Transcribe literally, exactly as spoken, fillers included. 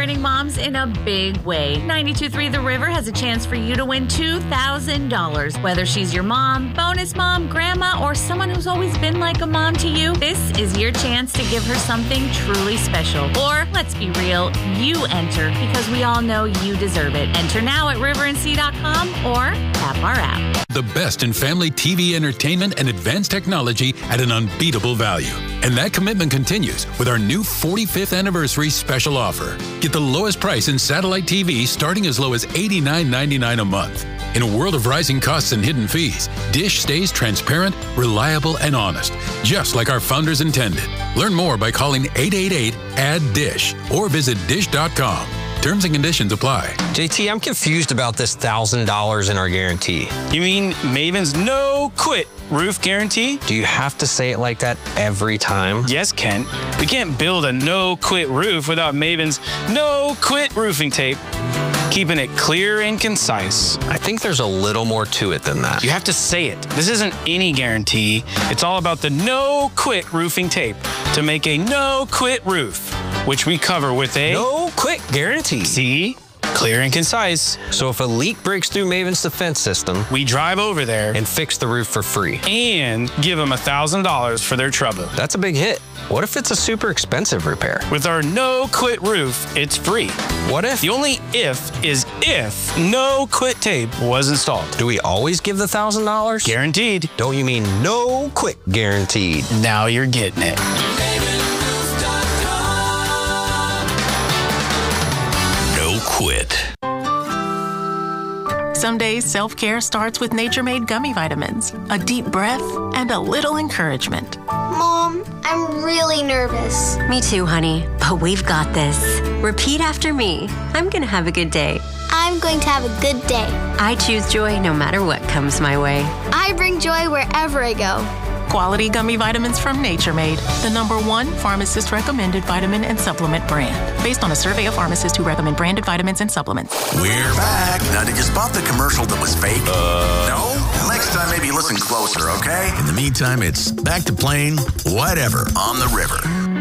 celebrating moms in a big way. ninety-two point three The River has a chance for you to win two thousand dollars. Whether she's your mom, bonus mom, grandma, or someone who's always been like a mom to you, this is your chance to give her something truly special. Or, let's be real, you enter because we all know you deserve it. Enter now at river n c dot com or tap our app. The best in family T V entertainment and advanced technology at an unbeatable value. And that commitment continues with our new forty-fifth anniversary special offer. Get the lowest price in satellite T V starting as low as eighty-nine ninety-nine a month. In a world of rising costs and hidden fees, Dish stays transparent, reliable, and honest, just like our founders intended. Learn more by calling eight eight eight, A D D D I S H or visit dish dot com. Terms and conditions apply. J T, I'm confused about this one thousand dollars in our guarantee. You mean Maven's no-quit roof guarantee? Do you have to say it like that every time? Yes, Kent. We can't build a no-quit roof without Maven's no-quit roofing tape. Keeping it clear and concise. I think there's a little more to it than that. You have to say it. This isn't any guarantee. It's all about the no-quit roofing tape to make a no-quit roof, which we cover with a no-quit guarantee. See? Clear and concise. So if a leak breaks through Maven's defense system, we drive over there and fix the roof for free. And give them one thousand dollars for their trouble. That's a big hit. What if it's a super expensive repair? With our no-quit roof, it's free. What if? The only if is if no-quit tape was installed. Do we always give the one thousand dollars? Guaranteed. Don't you mean no-quit guaranteed? Now you're getting it. Quit. Some days self-care starts with Nature Made gummy vitamins, a deep breath, and a little encouragement. Mom, I'm really nervous. Me too, honey, but we've got this. Repeat after me. I'm gonna have a good day. I'm going to have a good day. I choose joy no matter what comes my way. I bring joy wherever I go. Quality gummy vitamins from Nature Made, the number one pharmacist-recommended vitamin and supplement brand. Based on a survey of pharmacists who recommend branded vitamins and supplements. We're back. Now, did you spot the commercial that was fake? Uh, no? Next time, maybe listen closer, okay? In the meantime, it's back to playing whatever on the river.